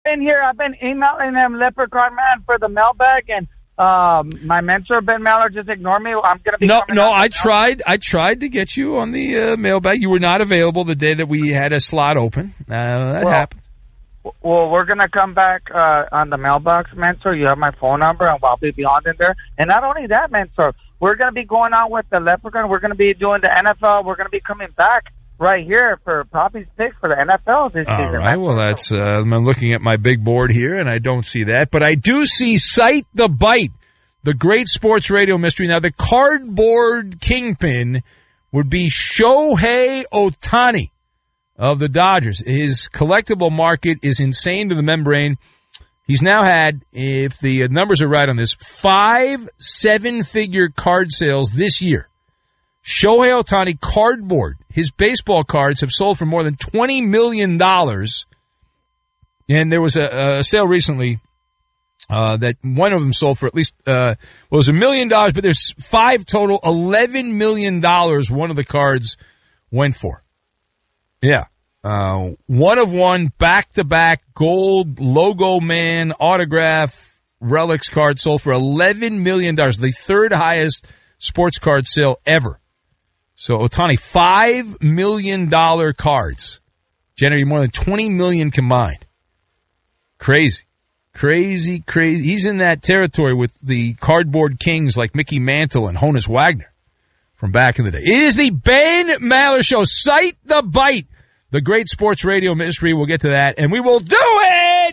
been emailing him, Leprechaun Man, for the mailbag, and my mentor, Ben Maller, just ignored me. I'm going to be No, I tried to get you on the mailbag. You were not available the day that we had a slot open. That happened. Well, we're going to come back on the mailbox, mentor. You have my phone number, and I'll be beyond in there. And not only that, mentor, we're going to be going on with the Leprechaun. We're going to be doing the NFL. We're going to be coming back right here for Poppy's picks for the NFL this season. All right, well, that's I'm looking at my big board here, and I don't see that. But I do see Cite the Bite, the great sports radio mystery. Now, the cardboard kingpin would be Shohei Ohtani of the Dodgers. His collectible market is insane to the membrane. He's now had, if the numbers are right on this, 5 7-figure card sales this year. Shohei Ohtani cardboard. His baseball cards have sold for more than $20 million. And there was a sale recently that one of them sold for at least, it was $1 million, but there's 5 total, $11 million one of the cards went for. Yeah. One of one, back-to-back, gold, logo man, autograph, relics card sold for $11 million, the third highest sports card sale ever. So Ohtani, $5 million cards, generating more than $20 million combined. Crazy. He's in that territory with the cardboard kings like Mickey Mantle and Honus Wagner from back in the day. It is the Ben Maller Show. Cite the Bite. The great sports radio mystery. We'll get to that, and we will do it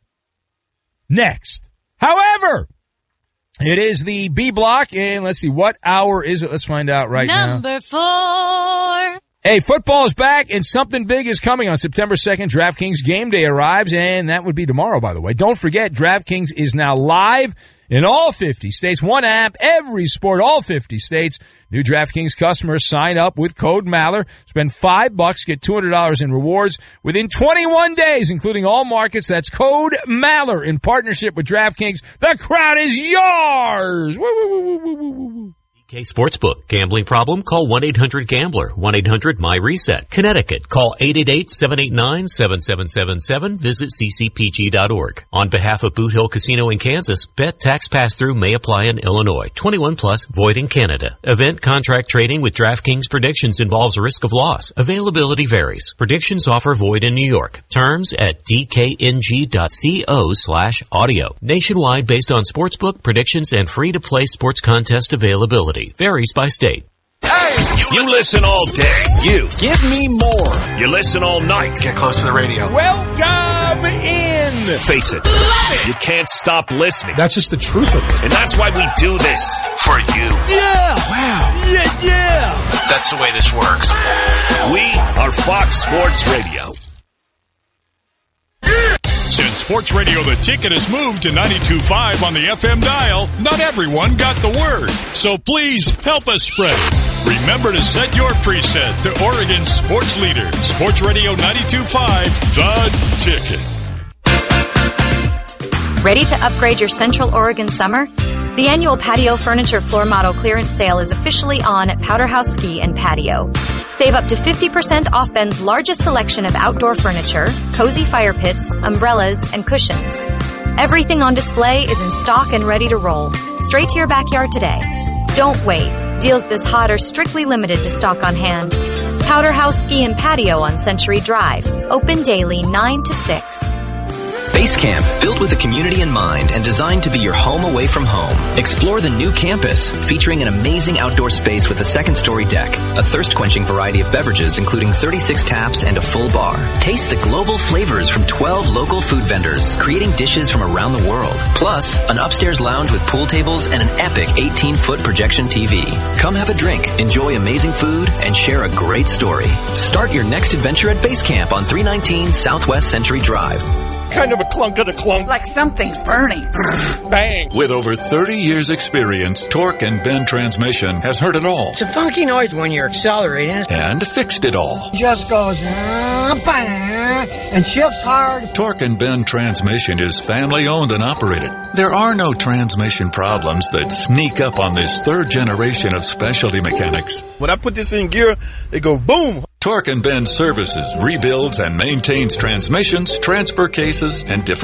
next. However, it is the B block, and let's see, what hour is it? Let's find out right now. Number 4. Hey, football is back, and something big is coming on September 2nd. DraftKings Game Day arrives, and that would be tomorrow, by the way. Don't forget, DraftKings is now live in all 50 states. One app, every sport, all 50 states. New DraftKings customers sign up with code Maller. Spend $5, get $200 in rewards within 21 days, including all markets. That's code Maller in partnership with DraftKings. The crowd is yours. Woo, woo, woo, woo, woo, woo. DK Sportsbook. Gambling problem? Call 1-800-GAMBLER. 1-800-MY-RESET. Connecticut. Call 888-789-7777. Visit ccpg.org. On behalf of Boot Hill Casino in Kansas, bet tax pass-through may apply in Illinois. 21 plus, void in Canada. Event contract trading with DraftKings predictions involves risk of loss. Availability varies. Predictions offer void in New York. Terms at dkng.co/audio. Nationwide based on sportsbook, predictions, and free-to-play sports contest availability. Varies by state. Hey! You listen all day. You. Give me more. You listen all night. Get close to the radio. Welcome in. Face it. You can't stop listening. That's just the truth of it. And that's why we do this. For you. Yeah. Wow. Yeah. That's the way this works. We are Fox Sports Radio. Since Sports Radio The Ticket has moved to 92.5 on the FM dial, not everyone got the word. So please help us spread it. Remember to set your preset to Oregon's sports leader, Sports Radio 92.5, The Ticket. Ready to upgrade your Central Oregon summer? The annual patio furniture floor model clearance sale is officially on at Powderhouse Ski and Patio. Save up to 50% off Ben's largest selection of outdoor furniture, cozy fire pits, umbrellas, and cushions. Everything on display is in stock and ready to roll. Straight to your backyard today. Don't wait. Deals this hot are strictly limited to stock on hand. Powderhouse Ski and Patio on Century Drive. Open daily 9 to 6. Base Camp, built with the community in mind and designed to be your home away from home. Explore the new campus, featuring an amazing outdoor space with a second-story deck, a thirst-quenching variety of beverages including 36 taps and a full bar. Taste the global flavors from 12 local food vendors, creating dishes from around the world. Plus, an upstairs lounge with pool tables and an epic 18-foot projection TV. Come have a drink, enjoy amazing food, and share a great story. Start your next adventure at Base Camp on 319 Southwest Century Drive. Kind of a clunk of a clunk. Like something's burning. Bang. With over 30 years experience, Torque and Bend Transmission has heard it all. It's a funky noise when you're accelerating. And fixed it all. Just goes bang and shifts hard. Torque and Bend Transmission is family owned and operated. There are no transmission problems that sneak up on this third generation of specialty mechanics. When I put this in gear, it goes boom. Torque and Bend services, rebuilds, and maintains transmissions, transfer cases, and different